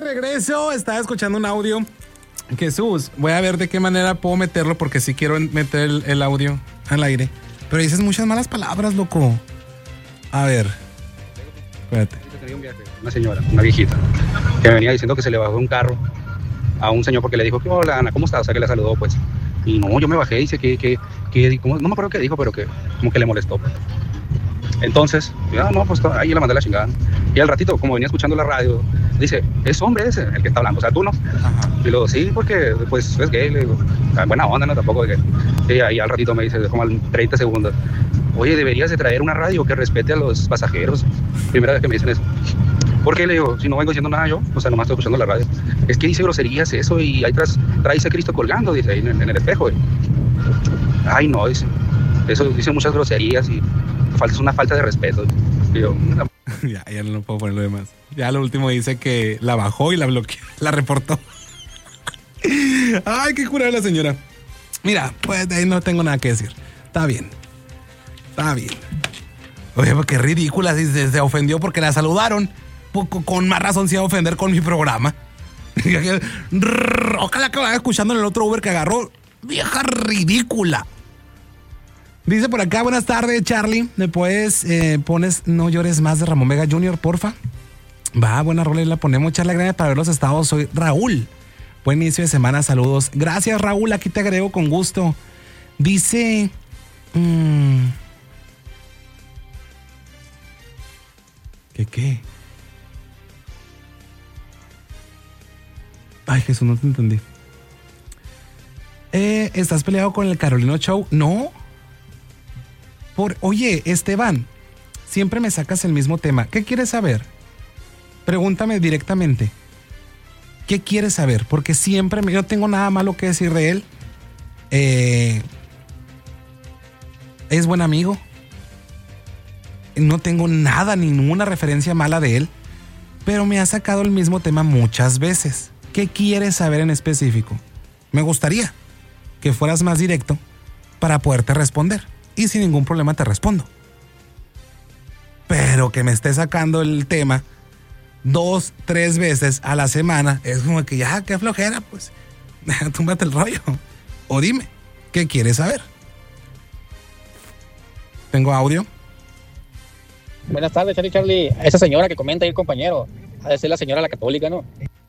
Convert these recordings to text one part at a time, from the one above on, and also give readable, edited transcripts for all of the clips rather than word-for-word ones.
regreso. Estaba escuchando un audio. Jesús, voy a ver de qué manera puedo meterlo porque sí quiero meter el audio al aire. Pero dices muchas malas palabras, loco. A ver. Espérate. Tenía un viaje, una señora, una viejita, que me venía diciendo que se le bajó un carro a un señor porque le dijo, hola Ana, ¿cómo estás? O sea, que le saludó, pues. Y no, yo me bajé y dice que no me acuerdo qué dijo, pero que como que le molestó. Entonces, no, pues ahí le mandé la chingada. Y al ratito, como venía escuchando la radio, dice, es hombre ese, el que está hablando, o sea, tú no. Ajá. Y luego, sí, porque pues es gay, le digo, buena onda, no, tampoco de que. Y ahí al ratito me dice, como al 30 segundos, oye, deberías de traer una radio que respete a los pasajeros. Primera vez que me dicen eso. ¿Por qué? Le digo, si no vengo diciendo nada yo, o sea, nomás estoy escuchando la radio. Es que dice groserías eso y ahí trae a Cristo colgando, dice ahí en el espejo. Ay, no, dice, eso dice muchas groserías y es una falta de respeto. Y yo, ya no puedo poner lo demás. Ya lo último dice que la bajó y la bloqueó, la reportó. Ay, qué curada la señora. Mira, pues de ahí no tengo nada que decir. Está bien. Oye, pues qué ridícula, se ofendió porque la saludaron. Con más razón se iba a ofender con mi programa. Ojalá que vaya escuchando en el otro Uber que agarró. Vieja ridícula. Dice por acá, buenas tardes, Charlie. ¿Me puedes pones No llores más de Ramón Vega Jr., porfa? Va, buena rola y la ponemos. Charlie, gracias para ver los estados. Soy Raúl. Buen inicio de semana, saludos. Gracias, Raúl, aquí te agrego con gusto. Dice... ¿Qué? Ay, Jesús, no te entendí. ¿Estás peleado con el Carolino Show? No. Oye, Esteban, siempre me sacas el mismo tema. ¿Qué quieres saber? Pregúntame directamente. ¿Qué quieres saber? Porque siempre yo no tengo nada malo que decir de él. Es buen amigo. No tengo ninguna referencia mala de él. Pero me ha sacado el mismo tema muchas veces. ¿Qué quieres saber en específico? Me gustaría que fueras más directo para poderte responder. Y sin ningún problema te respondo. Pero que me estés sacando el tema 2, 3 veces a la semana, es como que ya, qué flojera, pues. Túmbate el rollo. O dime, ¿qué quieres saber? ¿Tengo audio? Buenas tardes, Charlie. A esa señora que comenta ahí el compañero, ha de ser la señora la católica, ¿no?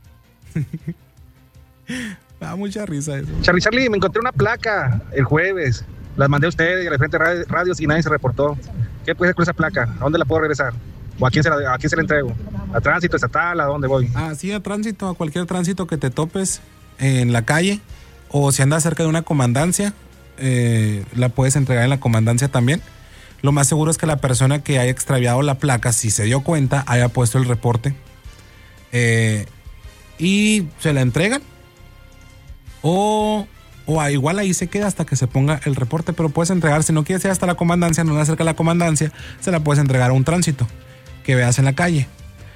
Me da mucha risa eso. Charlie, me encontré una placa el jueves. Las mandé a ustedes y a la frente radios y nadie se reportó. ¿Qué puede hacer con esa placa? ¿A dónde la puedo regresar? ¿O a quién se la entrego? ¿A tránsito estatal? ¿A dónde voy? Sí, a tránsito, a cualquier tránsito que te topes en la calle. O si andas cerca de una comandancia, la puedes entregar en la comandancia también. Lo más seguro es que la persona que haya extraviado la placa, si se dio cuenta, haya puesto el reporte. Y se la entregan. O igual ahí se queda hasta que se ponga el reporte, pero puedes entregar, si no quieres ir hasta la comandancia, no acerca de la comandancia, se la puedes entregar a un tránsito que veas en la calle.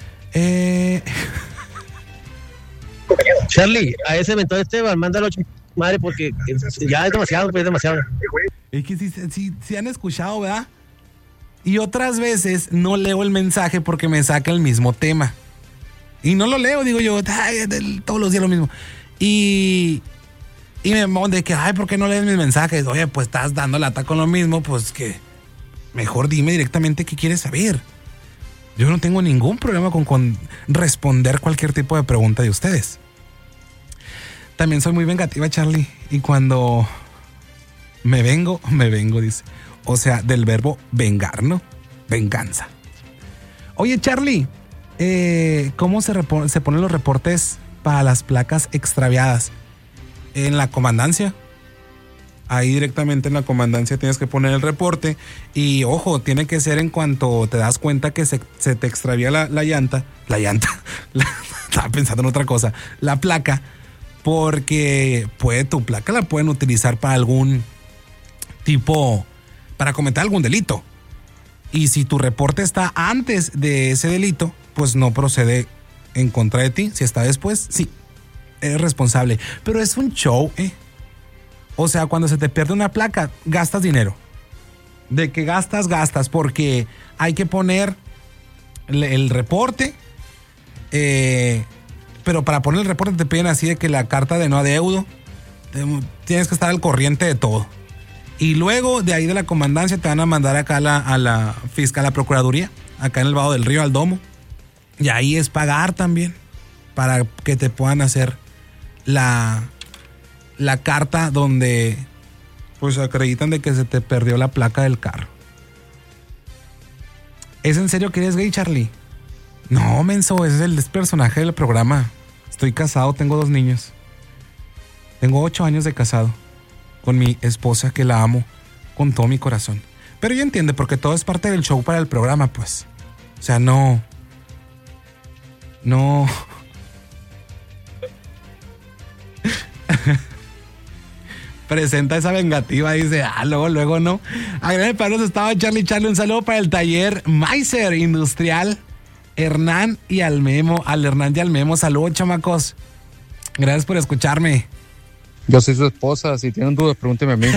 Charlie, a ese mentor Esteban, mándalo madre porque ya es demasiado, pues es demasiado. Es que sí han escuchado, ¿verdad? Y otras veces no leo el mensaje porque me saca el mismo tema. Y no lo leo, digo yo, todos los días lo mismo. Y me de que, ¿por qué no lees mis mensajes? Oye, pues estás dando lata con lo mismo, pues que mejor dime directamente qué quieres saber. Yo no tengo ningún problema con responder cualquier tipo de pregunta de ustedes. También soy muy vengativa, Charlie. Y cuando me vengo, dice. O sea, del verbo vengar, ¿no? Venganza. Oye, Charlie, ¿cómo se ponen los reportes para las placas extraviadas? En la comandancia. Ahí directamente en la comandancia tienes que poner el reporte. Y ojo, tiene que ser en cuanto te das cuenta que se te extravía la llanta. Estaba pensando en otra cosa. La placa. Porque tu placa la pueden utilizar para algún tipo, para cometer algún delito. Y si tu reporte está antes de ese delito, pues no procede en contra de ti. Si está después, sí, eres responsable. Pero es un show, O sea, cuando se te pierde una placa, gastas dinero. De que gastas, porque hay que poner el reporte. pero para poner el reporte te piden así de que la carta de no adeudo, tienes que estar al corriente de todo. Y luego de ahí de la comandancia te van a mandar acá a la fiscal, a la procuraduría, acá en el Vado del Río, al domo. Y ahí es pagar también para que te puedan hacer la carta donde pues acreditan de que se te perdió la placa del carro. ¿Es en serio que eres gay, Charlie? No, menso, ese es el personaje del programa. Estoy casado, tengo 2 niños. Tengo 8 años de casado con mi esposa, que la amo con todo mi corazón. Pero ella entiende porque todo es parte del show para el programa, pues. O sea, no. Presenta esa vengativa, dice, luego no. Agradable para los estados Charlie. Un saludo para el taller Meiser Industrial, Hernán y Almemo. Al Hernán y Almemo, saludos, chamacos. Gracias por escucharme. Yo soy su esposa, si tienen dudas, pregúnteme a mí.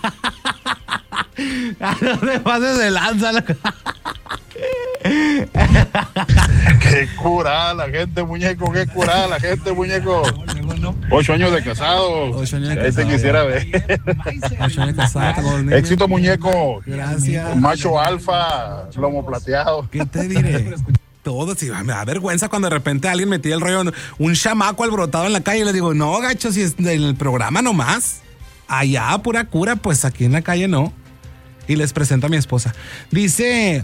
No te pases de lanza. Qué curada la gente, muñeco, qué curada la gente, muñeco. 8 años de casado. 8 años de casado. Este quisiera ver. 8 años de casado. Éxito, muñeco. Gracias. Macho alfa, lomo plateado. ¿Qué te diré? Todo, sí, me da vergüenza cuando de repente alguien me tira el rollo, un chamaco alborotado en la calle y le digo, no, gacho, si es en el programa nomás. Allá, pura cura, pues aquí en la calle no. Y les presento a mi esposa. Dice...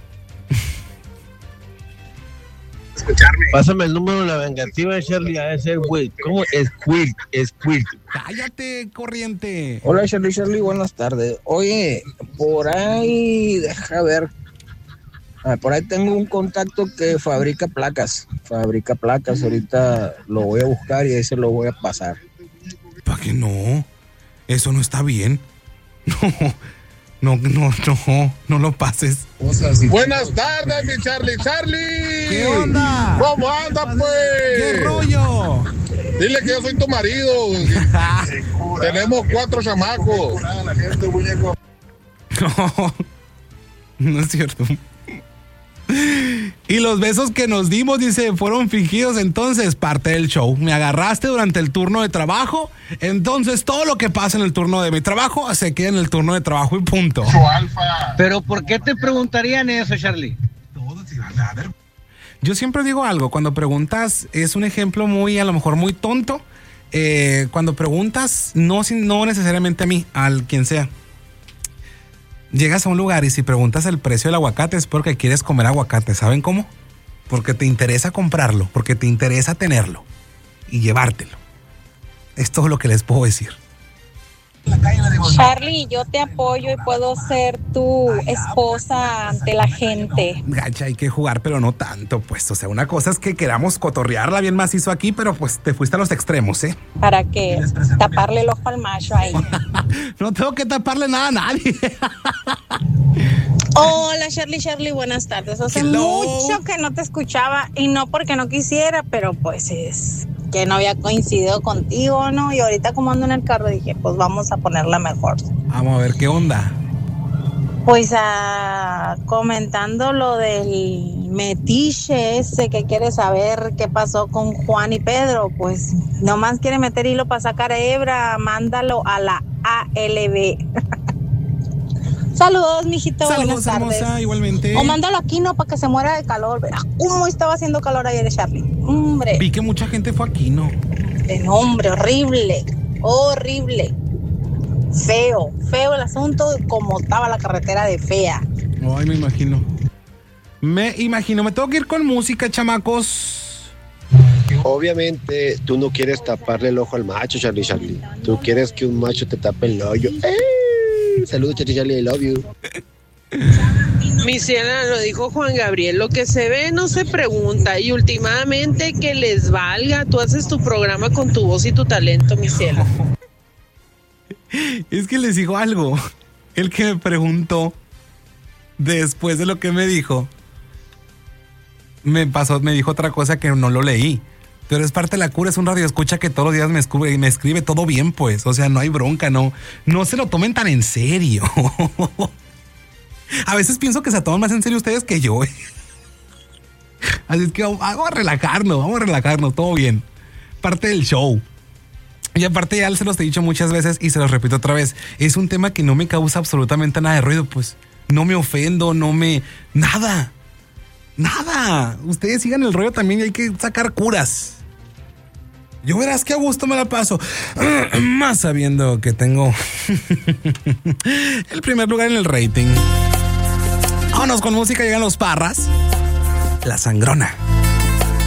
Pásame el número de la vengativa, Charlie, a ese güey. ¿Cómo? Squirt. Cállate, corriente. Hola, Charlie, buenas tardes. Oye, por ahí, deja ver. Por ahí tengo un contacto que fabrica placas. Ahorita lo voy a buscar y ahí se lo voy a pasar. ¿Para qué no? Eso no está bien. No lo pases. Buenas tardes, mi Charlie. ¿Qué onda? ¿Cómo anda, pues? ¿Qué rollo? Dile que yo soy tu marido. Tenemos 4 chamacos. No es cierto. Y los besos que nos dimos, dice, fueron fingidos, entonces parte del show. Me agarraste durante el turno de trabajo, entonces todo lo que pasa en el turno de mi trabajo se queda en el turno de trabajo y punto. Pero ¿por qué te preguntarían eso, Charlie? Yo siempre digo algo, cuando preguntas, es un ejemplo muy, a lo mejor muy tonto. Cuando preguntas, no necesariamente a mí, al quien sea. Llegas a un lugar y si preguntas el precio del aguacate es porque quieres comer aguacate. ¿Saben cómo? Porque te interesa comprarlo, porque te interesa tenerlo y llevártelo. Es todo lo que les puedo decir. Charlie, yo te apoyo y puedo ser tu esposa ante la gente. Gacha, hay que jugar, pero no tanto, pues. O sea, una cosa es que queramos cotorrearla bien macizo aquí, pero pues te fuiste a los extremos, ¿eh? ¿Para qué? Taparle el ojo al macho ahí. No tengo que taparle nada a nadie. Hola, Charlie, buenas tardes. Hace mucho que no te escuchaba y no porque no quisiera, pero pues es que no había coincidido contigo, ¿no? Y ahorita como ando en el carro dije, pues vamos a ponerla mejor. Vamos a ver qué onda. Pues comentando lo del metiche ese que quiere saber qué pasó con Juan y Pedro, pues nomás quiere meter hilo para sacar hebra, mándalo a la ALB. Saludos, mijito. Saludos, buenas tardes. hermosa, igualmente. O mándalo aquí, no, para que se muera de calor. Verá cómo estaba haciendo calor ayer, Charlie. Hombre. Vi que mucha gente fue aquí, ¿no? Hombre, horrible. Feo el asunto, como estaba la carretera de fea. Ay, me imagino. Me tengo que ir con música, chamacos. Obviamente, tú no quieres taparle el ojo al macho, Charlie. Tú quieres que un macho te tape el hoyo. Saludos, Charlie, I love you. Mi ciela, lo dijo Juan Gabriel, lo que se ve no se pregunta y últimamente que les valga, tú haces tu programa con tu voz y tu talento, mi ciela. Es que les digo algo, el que me preguntó después de lo que me dijo, me dijo otra cosa que no lo leí. Pero es parte de la cura, es un radioescucha que todos los días me escribe todo bien, pues. O sea, no hay bronca, no se lo tomen tan en serio. A veces pienso que se toman más en serio ustedes que yo. Así es que vamos a relajarnos, todo bien. Parte del show. Y aparte ya se los he dicho muchas veces y se los repito otra vez. Es un tema que no me causa absolutamente nada de ruido, pues. No me ofendo, nada. Ustedes sigan el rollo también y hay que sacar curas. Yo verás que a gusto me la paso. Más sabiendo que tengo el primer lugar en el rating. Vámonos con música, llegan los Parras. La Sangrona.